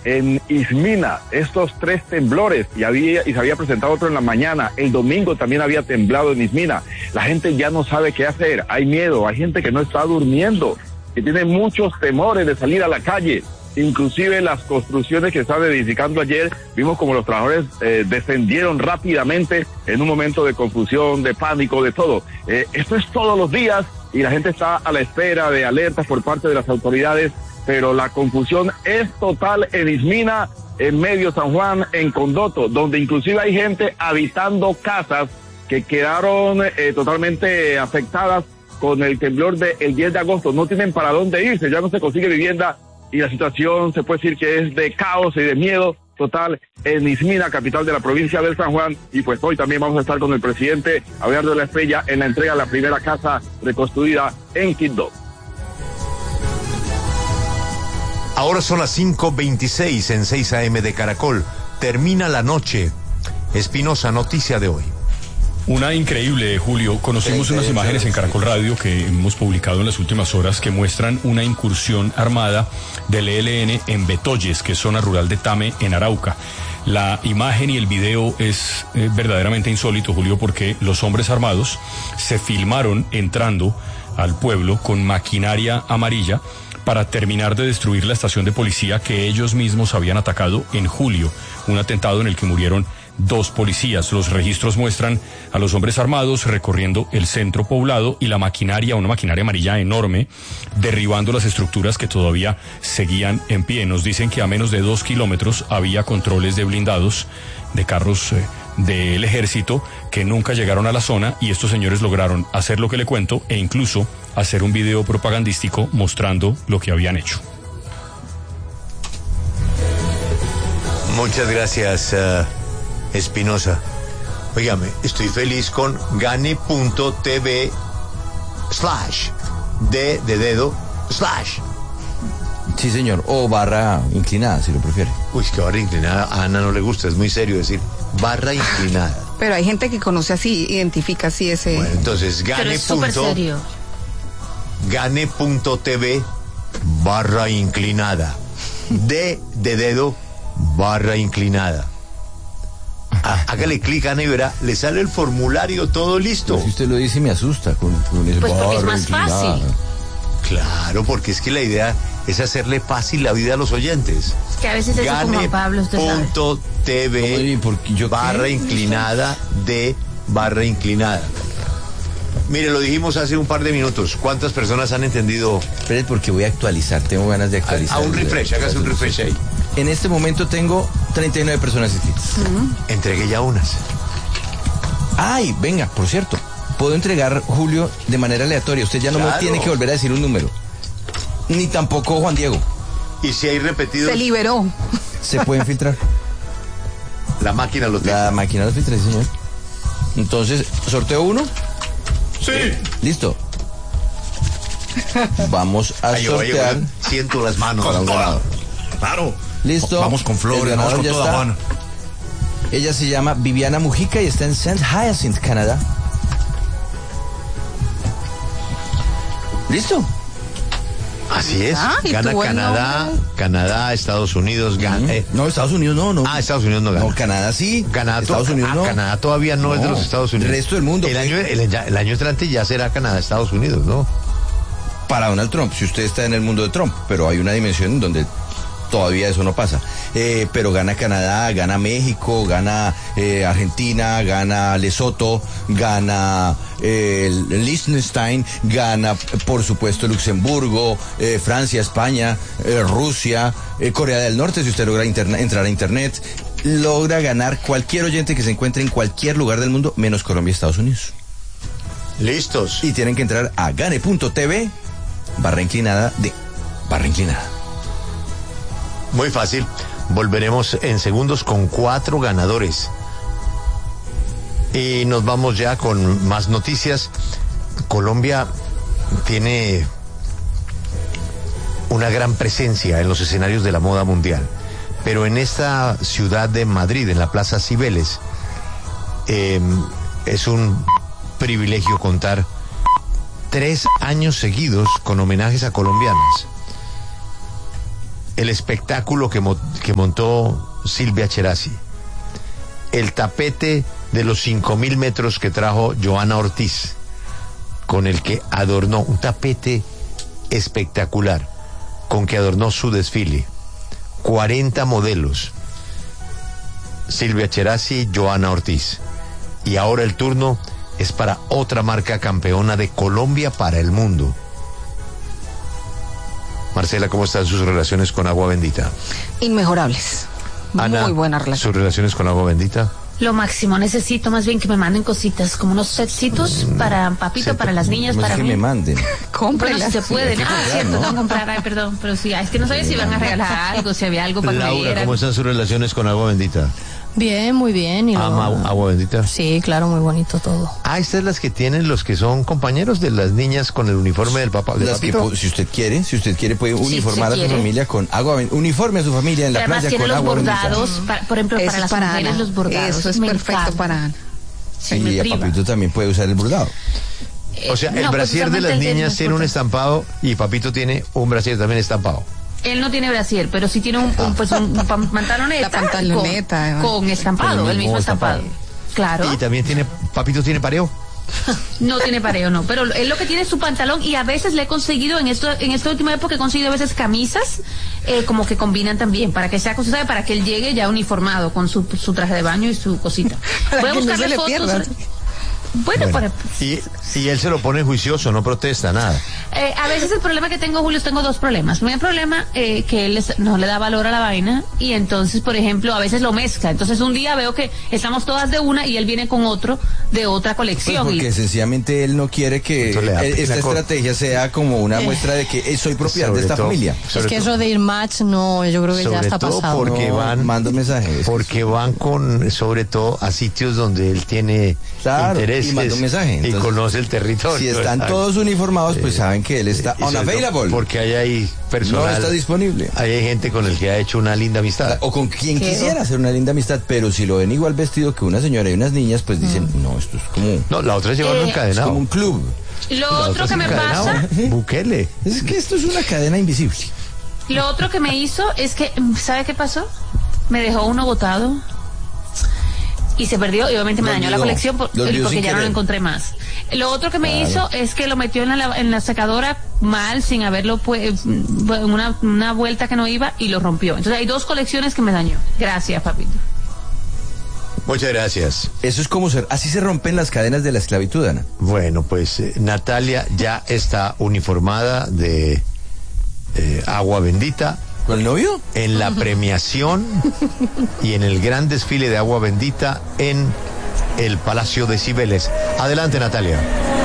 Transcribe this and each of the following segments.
en Ismina, estos 3 temblores, y se había presentado otro en la mañana. El domingo también había temblado en Ismina. La gente ya no sabe qué hacer, hay miedo, hay gente que no está durmiendo, que tiene muchos temores de salir a la calle. Inclusive las construcciones que estaban edificando ayer, vimos como los trabajadores descendieron rápidamente en un momento de confusión, de pánico, de todo. Esto es todos los días y la gente está a la espera de alertas por parte de las autoridades, pero la confusión es total en Ismina, en Medio San Juan, en Condoto, donde inclusive hay gente habitando casas que quedaron totalmente afectadas con el temblor del 10 de agosto. No tienen para dónde irse, ya no se consigue vivienda y la situación se puede decir que es de caos y de miedo total en Ismina, capital de la provincia del San Juan. Y pues hoy también vamos a estar con el presidente Abelardo de la Estrella en la entrega de la primera casa reconstruida en Quibdó. Ahora son las 5:26 en 6 AM de Caracol. Termina la noche. Espinosa, noticia de hoy. Una increíble, Julio. Conocimos unas imágenes en Caracol Radio que hemos publicado en las últimas horas que muestran una incursión armada del ELN en Betoyes, que es zona rural de Tame, en Arauca. La imagen y el video es verdaderamente insólito, Julio, porque los hombres armados se filmaron entrando al pueblo con maquinaria amarilla para terminar de destruir la estación de policía que ellos mismos habían atacado en julio, un atentado en el que murieron 2 policías. Los registros muestran a los hombres armados recorriendo el centro poblado y la maquinaria, una maquinaria amarilla enorme, derribando las estructuras que todavía seguían en pie. Nos dicen que a menos de 2 kilómetros había controles de blindados, de carros del ejército que nunca llegaron a la zona, y estos señores lograron hacer lo que le cuento e incluso hacer un video propagandístico mostrando lo que habían hecho. Muchas gracias, Espinosa. Óigame, estoy feliz con gane.tv/ de dedo / Sí, señor, o barra inclinada, si lo prefiere. Uy, que barra inclinada a Ana no le gusta, es muy serio decir barra inclinada. Pero hay gente que conoce así, identifica así ese... Bueno, entonces gane.tv/ de dedo / inclinada. Hágale clic, Ana, y verá, le sale el formulario todo listo. Pero si usted lo dice me asusta con ese pues porque es más inclinada. fácil. Claro, porque es que la idea es hacerle fácil la vida a los oyentes. Es que a veces eso como Juan Pablo, usted sabe. Gane.tv / inclinada de / inclinada. Mire, lo dijimos hace un par de minutos. ¿Cuántas personas han entendido? Espere, porque voy a actualizar, tengo ganas de actualizar. A un refresh, hágase un refresh ahí. En este momento tengo 39 personas inscritas. Entregué ya unas. Ay, venga, por cierto, puedo entregar, Julio, de manera aleatoria. Usted ya no me tiene que volver a decir un número. Ni tampoco Juan Diego. ¿Y si hay repetidos? Se liberó. Se pueden filtrar. La máquina los filtra. La máquina los filtra, sí, señor. Entonces, ¿sorteo uno? Sí. Listo. Vamos a sortear. Siento las manos. Para un ganador. Claro. Listo. Vamos con flores, vamos con toda, Juan. Ella se llama Viviana Mujica y está en St. Hyacinth, Canadá. ¿Listo? Así es. Gana Canadá, Canadá, Estados Unidos, gana. No, Estados Unidos no. Estados Unidos no gana. No, Canadá sí. Canadá, Estados Unidos no. Canadá todavía no es de los Estados Unidos. El resto del mundo. El año entrante ya será Canadá, Estados Unidos, ¿no? Para Donald Trump, si usted está en el mundo de Trump, pero hay una dimensión en donde todavía eso no pasa. Pero gana Canadá, gana México, gana Argentina, gana Lesoto, gana Liechtenstein, gana por supuesto Luxemburgo, Francia, España, Rusia, Corea del Norte, si usted logra entrar a internet, logra ganar cualquier oyente que se encuentre en cualquier lugar del mundo, menos Colombia y Estados Unidos. Listos. Y tienen que entrar a gane.tv / inclinada. Muy fácil. Volveremos en segundos con 4 ganadores. Y nos vamos ya con más noticias. Colombia tiene una gran presencia en los escenarios de la moda mundial. Pero en esta ciudad de Madrid, en la Plaza Cibeles, es un privilegio contar 3 años seguidos con homenajes a colombianas. el espectáculo que montó Silvia Cherasi, el tapete de los 5.000 metros que trajo Joana Ortiz, con el que adornó, un tapete espectacular, con que adornó su desfile, 40 modelos, Silvia Cherasi, Joana Ortiz. Y ahora el turno es para otra marca campeona de Colombia para el mundo. Marcela, ¿cómo están sus relaciones con Agua Bendita? Inmejorables. Ana, muy buena relación. ¿Sus relaciones con Agua Bendita? Lo máximo, necesito más bien que me manden cositas, como unos setcitos para Papito, para las niñas, para que mí. me manden. Cómprelas. Bueno, si se pueden. Cierto, tengo que comprar, perdón, pero sí, es que no sabía si iban a regalar algo, si había algo para que me Laura, dieran. ¿cómo están sus relaciones con Agua Bendita? Bien, muy bien. ¿Ama Agua Bendita? Sí, claro, muy bonito todo. Ah, estas las que tienen los que son compañeros de las niñas con el uniforme del papá. Las que, si usted quiere puede uniformar a su familia con Agua Bendita. Uniforme a su familia en la además playa con Agua Bendita. Además tiene los bordados, por ejemplo, para las mujeres Ana. los bordados. Eso es me perfecto encanta. para Ana. Sí, Y me a priva. Papito también puede usar el bordado. O sea, el No, pues brasier de las usualmente el niñas tiene un estampado y Papito tiene un brasier también estampado. Él no tiene brasier, pero sí tiene un pantaloneta. La pantaloneta, con estampado, Con el mismo estampado. Claro. Y también Papito tiene pareo. No tiene pareo, no, pero él lo que tiene es su pantalón y a veces le he conseguido, en esta última época he conseguido a veces camisas como que combinan también, para que sea, ¿sabe? Para que él llegue ya uniformado con su traje de baño y su cosita. Para Voy a que no buscarle se le fotos. pierda. Bueno, para... Y él se lo pone juicioso, no protesta, nada. a veces el problema que tengo, Julio, tengo dos problemas. Primer problema, que él no le da valor a la vaina y entonces, por ejemplo, a veces lo mezcla. Entonces un día veo que estamos todas de una y él viene con otro de otra colección. Pues porque sencillamente él no quiere que esta estrategia sea como una muestra de que soy propiedad de esta familia. Es que eso de ir match, no, yo creo que ya está pasado. Porque mando mensajes. Porque van sobre todo a sitios donde él tiene intereses y manda un mensaje. Entonces, y conoce el territorio. Si están todos uniformados, pues saben que él está unavailable. Porque hay personal. No está disponible. Hay gente con el que ha hecho una linda amistad. O con quien quisiera hacer una linda amistad, pero si lo ven igual vestido que una señora y unas niñas, pues dicen, no, esto es como... No, la otra es llevarlo encadenado. Es como un club. Lo otro que me pasa... Bukele. Es que esto es una cadena invisible. Lo otro que me hizo es que, ¿sabe qué pasó? Me dejó uno botado y se perdió y obviamente me dañó la colección porque ya no lo encontré más. Lo otro que me hizo es que lo metió en la secadora mal, sin haberlo una vuelta que no iba y lo rompió. Entonces hay dos colecciones que me dañó. Gracias, papito. Muchas gracias. Eso es como así se rompen las cadenas de la esclavitud, Ana. Bueno, pues Natalia ya está uniformada de Agua Bendita. ¿Con el novio? En la premiación y en el gran desfile de Agua Bendita en el Palacio de Cibeles. Adelante, Natalia.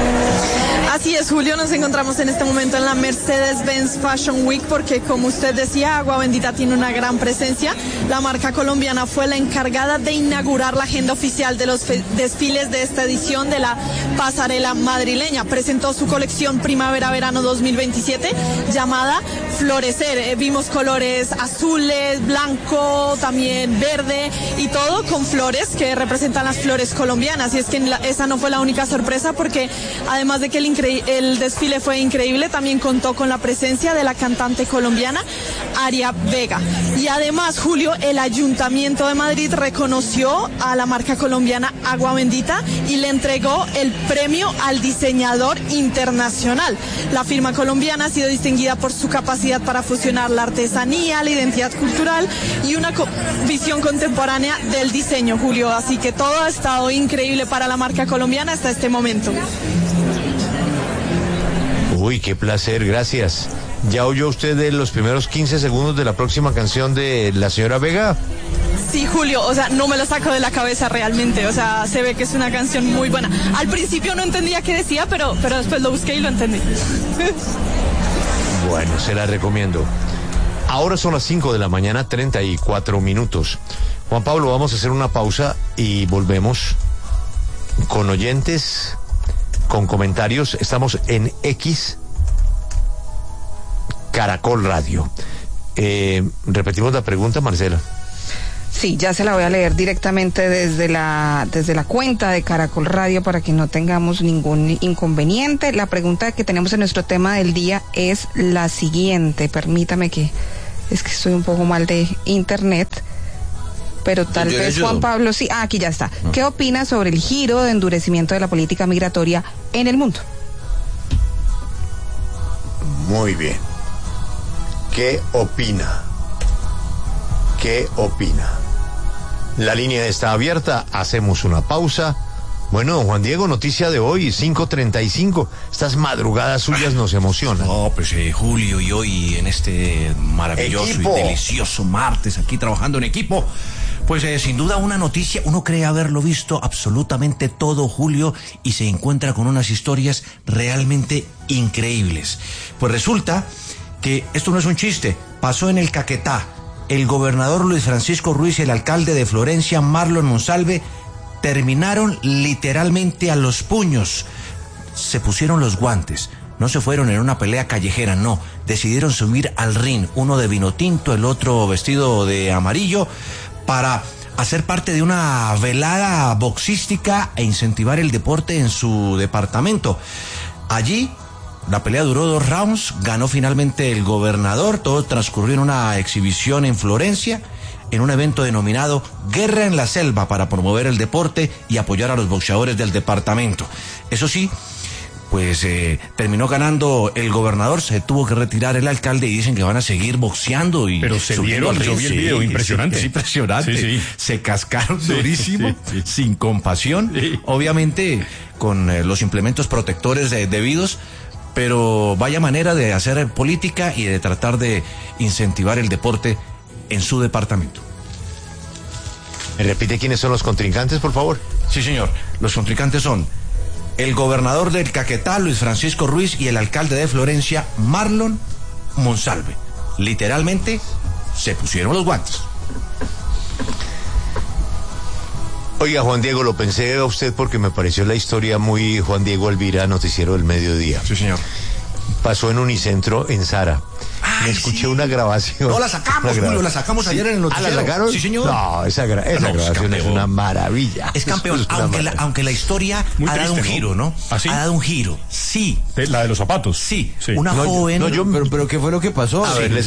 Así es, Julio, nos encontramos en este momento en la Mercedes-Benz Fashion Week porque, como usted decía, Agua Bendita tiene una gran presencia. La marca colombiana fue la encargada de inaugurar la agenda oficial de los desfiles de esta edición de la pasarela madrileña. Presentó su colección Primavera-Verano 2027 llamada Florecer. Vimos colores azules, blanco, también verde y todo con flores que representan las flores colombianas. Y es que esa no fue la única sorpresa porque además de que el desfile fue increíble, también contó con la presencia de la cantante colombiana Aria Vega. Y además, Julio, el Ayuntamiento de Madrid reconoció a la marca colombiana Agua Bendita y le entregó el premio al diseñador internacional. La firma colombiana ha sido distinguida por su capacidad para fusionar la artesanía, la identidad cultural y una visión contemporánea del diseño, Julio. Así que todo ha estado increíble para la marca colombiana hasta este momento. Uy, qué placer, gracias. ¿Ya oyó usted de los primeros 15 segundos de la próxima canción de la señora Vega? Sí, Julio, o sea, no me lo saco de la cabeza realmente, o sea, se ve que es una canción muy buena. Al principio no entendía qué decía, pero después lo busqué y lo entendí. Bueno, se la recomiendo. Ahora son las 5 de la mañana, 34 minutos. Juan Pablo, vamos a hacer una pausa y volvemos con oyentes, con comentarios. Estamos en X Caracol Radio. Repetimos la pregunta, Marcela. Sí, ya se la voy a leer directamente desde la cuenta de Caracol Radio para que no tengamos ningún inconveniente. La pregunta que tenemos en nuestro tema del día es la siguiente. Permítame que Es que estoy un poco mal de internet, pero tal vez Juan Pablo sí. Aquí ya está. ¿Qué opina sobre el giro de endurecimiento de la política migratoria en el mundo? Muy bien. ¿Qué opina? La línea está abierta, hacemos una pausa. Bueno, don Juan Diego, noticia de hoy, 5:35. Estas madrugadas suyas nos emocionan. No, pues Julio, y hoy en este maravilloso y delicioso martes, aquí trabajando en equipo, pues sin duda una noticia, uno cree haberlo visto absolutamente todo, Julio, y se encuentra con unas historias realmente increíbles. Pues resulta que esto no es un chiste, pasó en el Caquetá. El gobernador Luis Francisco Ruiz y el alcalde de Florencia, Marlon Monsalve, terminaron literalmente a los puños. Se pusieron los guantes. No se fueron en una pelea callejera, no. Decidieron subir al ring, uno de vino tinto, el otro vestido de amarillo, para hacer parte de una velada boxística e incentivar el deporte en su departamento. Allí, la pelea duró 2 rounds, ganó finalmente el gobernador, todo transcurrió en una exhibición en Florencia, en un evento denominado Guerra en la Selva, para promover el deporte y apoyar a los boxeadores del departamento. Eso sí, pues terminó ganando el gobernador, se tuvo que retirar el alcalde y dicen que van a seguir boxeando. Pero se vieron, yo vi el video, impresionante. Sí, impresionante. Sí. Se cascaron durísimo, sin compasión, obviamente con los implementos protectores debidos, pero vaya manera de hacer política y de tratar de incentivar el deporte en su departamento. ¿Me repite quiénes son los contrincantes, por favor? Sí, señor. Los contrincantes son el gobernador del Caquetá, Luis Francisco Ruiz, y el alcalde de Florencia, Marlon Monsalve. Literalmente, se pusieron los guantes. Oiga, Juan Diego, lo pensé a usted porque me pareció la historia muy Juan Diego Elvira, noticiero del mediodía. Sí, señor. Pasó en Unicentro, en Sara. Me escuché una grabación. No la sacamos, Julio, la sacamos ayer en el noticiero. ¿La sacaron? Sí, señor. No, esa grabación es una maravilla. Es campeón, aunque la historia muy ha triste, dado un giro, ¿no? ¿Ah, sí? Ha dado un giro, sí. La de los zapatos. Sí. Una joven. Pero ¿qué fue lo que pasó? A ver, les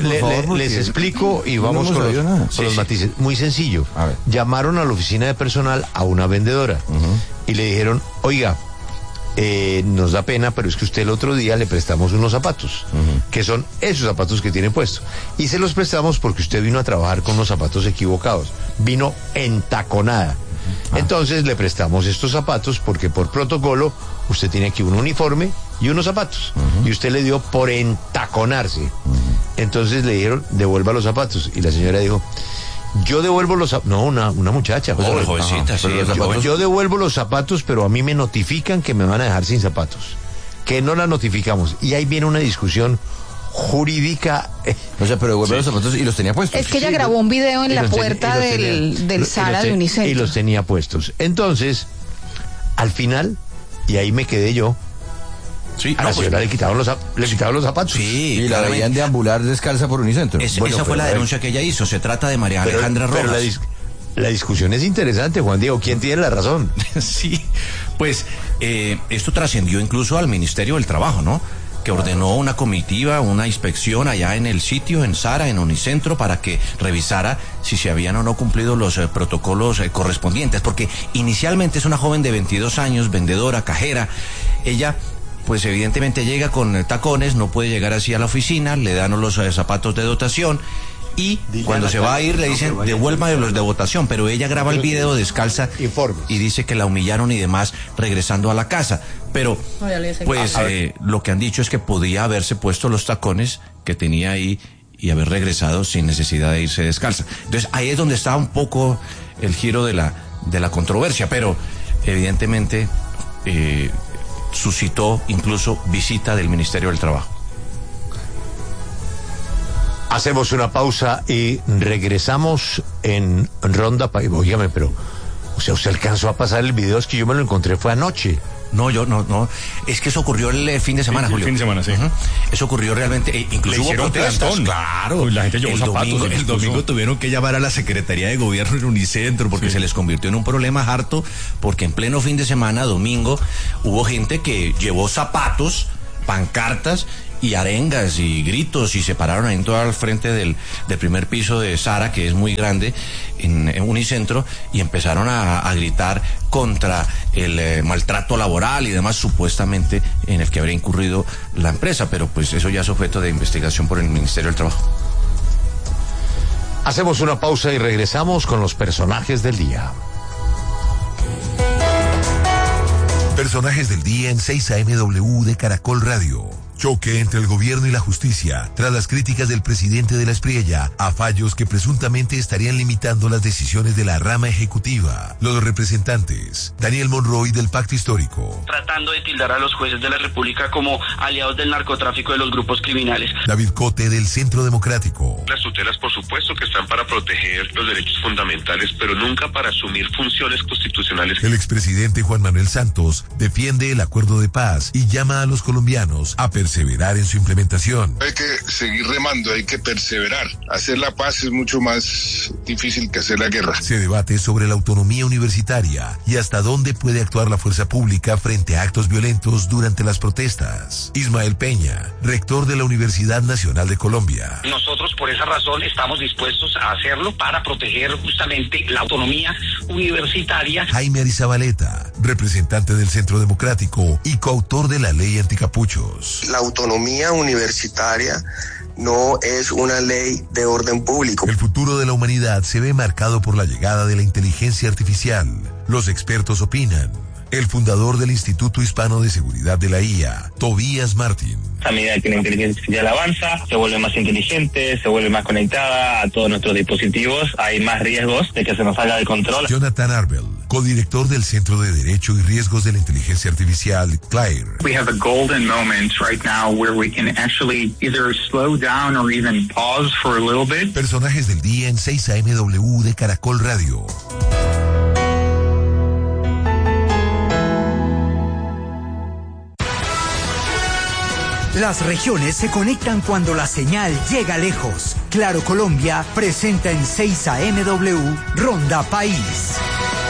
explico y vamos con los matices. Muy sencillo. Llamaron a la oficina de personal a una vendedora y le dijeron, oiga, nos da pena, pero es que usted el otro día le prestamos unos zapatos, que son esos zapatos que tiene puesto, y se los prestamos porque usted vino a trabajar con los zapatos equivocados, vino entaconada. Entonces le prestamos estos zapatos porque por protocolo usted tiene aquí un uniforme y unos zapatos, y usted le dio por entaconarse. Entonces le dijeron, devuelva los zapatos, y la señora dijo, yo devuelvo los zapatos. No, una muchacha. Jovencita, sí, yo devuelvo los zapatos, pero a mí me notifican que me van a dejar sin zapatos. Que no la notificamos. Y ahí viene una discusión jurídica. O sea, pero devuelve los zapatos y los tenía puestos. Es que ella grabó un video en la puerta del Sara de Unicentro. Y los tenía puestos. Entonces, al final, y ahí me quedé yo. Sí, a la señora le quitaron los zapatos. Sí, y la veían deambular descalza por Unicentro. Esa fue la denuncia que ella hizo. Se trata de María Alejandra Rojas. Pero la discusión es interesante, Juan Diego. ¿Quién tiene la razón? Sí, pues esto trascendió incluso al Ministerio del Trabajo, ¿no? Que ordenó una comitiva, una inspección allá en el sitio, en Sara, en Unicentro, para que revisara si se habían o no cumplido los protocolos correspondientes. Porque inicialmente es una joven de 22 años, vendedora, cajera. Ella, pues evidentemente llega con tacones, no puede llegar así a la oficina, le dan los zapatos de dotación y cuando se va a ir le dicen devuélvame los de votación, pero ella graba el video descalza y dice que la humillaron y demás regresando a la casa. Pero pues lo que han dicho es que podía haberse puesto los tacones que tenía ahí y haber regresado sin necesidad de irse descalza. Entonces ahí es donde está un poco el giro de la controversia, pero evidentemente suscitó incluso visita del Ministerio del Trabajo. Hacemos una pausa y regresamos en Ronda País. Óigame, pero, o sea, usted alcanzó a pasar el video, es que yo me lo encontré, fue anoche. No, es que eso ocurrió el fin de semana, Julio. El fin de semana, sí. Eso ocurrió realmente, incluso hubo protestas. Plantón. Claro. Uy, la gente llevó zapatos. El domingo tuvieron que llamar a la Secretaría de Gobierno en Unicentro porque se les convirtió en un problema harto, porque en pleno fin de semana, domingo, hubo gente que llevó zapatos, pancartas y arengas y gritos, y se pararon ahí en todo al frente del primer piso de Sara, que es muy grande, en Unicentro, y empezaron a gritar contra el maltrato laboral y demás, supuestamente en el que habría incurrido la empresa, pero pues eso ya es objeto de investigación por el Ministerio del Trabajo. Hacemos una pausa y regresamos con los personajes del día. Personajes del día en 6 AMW de Caracol Radio. Choque entre el gobierno y la justicia, tras las críticas del presidente de la Espriella a fallos que presuntamente estarían limitando las decisiones de la rama ejecutiva. Los representantes, Daniel Monroy del Pacto Histórico. Tratando de tildar a los jueces de la República como aliados del narcotráfico de los grupos criminales. David Cote del Centro Democrático. Las tutelas, por supuesto, que están para proteger los derechos fundamentales, pero nunca para asumir funciones constitucionales. El expresidente Juan Manuel Santos defiende el acuerdo de paz y llama a los colombianos a perseverar en su implementación. Hay que seguir remando, hay que perseverar. Hacer la paz es mucho más difícil que hacer la guerra. Se debate sobre la autonomía universitaria y hasta dónde puede actuar la fuerza pública frente a actos violentos durante las protestas. Ismael Peña, rector de la Universidad Nacional de Colombia. Nosotros por esa razón estamos dispuestos a hacerlo para proteger justamente la autonomía universitaria. Jaime Arizabaleta, representante del Centro Democrático y coautor de la ley anticapuchos. La autonomía universitaria no es una ley de orden público. El futuro de la humanidad se ve marcado por la llegada de la inteligencia artificial. Los expertos opinan. El fundador del Instituto Hispano de Seguridad de la IA, Tobías Martín. A medida que la inteligencia artificial avanza, se vuelve más inteligente, se vuelve más conectada a todos nuestros dispositivos, hay más riesgos de que se nos salga de control. Jonathan Arbel, codirector del Centro de Derecho y Riesgos de la Inteligencia Artificial, CLAIR. We have a golden moment right now where we can actually either slow down or even pause for a little bit. Personajes del día en 6 AMW de Caracol Radio. Las regiones se conectan cuando la señal llega lejos. Claro Colombia presenta en 6 AMW Ronda País.